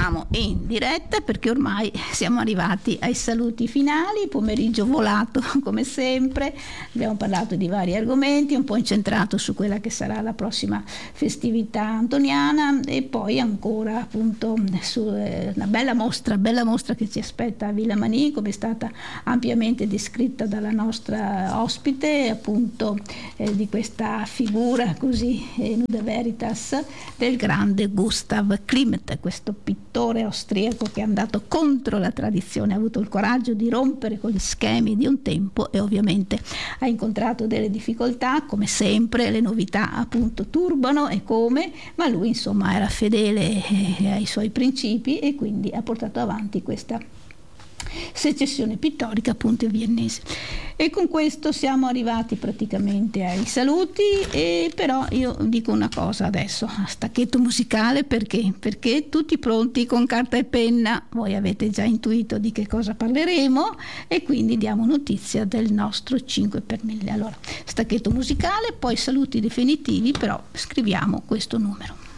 siamo in diretta perché ormai siamo arrivati ai saluti finali, pomeriggio volato come sempre, abbiamo parlato di vari argomenti, un po' incentrato su quella che sarà la prossima festività antoniana e poi ancora appunto su una bella mostra che ci aspetta a Villa Manin, come è stata ampiamente descritta dalla nostra ospite, appunto di questa figura così nuda veritas del grande Gustav Klimt, questo pittore austriaco che è andato contro la tradizione, ha avuto il coraggio di rompere con gli schemi di un tempo e ovviamente ha incontrato delle difficoltà, come sempre le novità appunto turbano e come, ma lui insomma era fedele ai suoi principi e quindi ha portato avanti questa secessione pittorica appunto viennese. E con questo siamo arrivati praticamente ai saluti, e però io dico una cosa adesso a stacchetto musicale, perché tutti pronti con carta e penna, voi avete già intuito di che cosa parleremo e quindi diamo notizia del nostro 5 per 1000. Allora, stacchetto musicale, poi saluti definitivi, però scriviamo questo numero.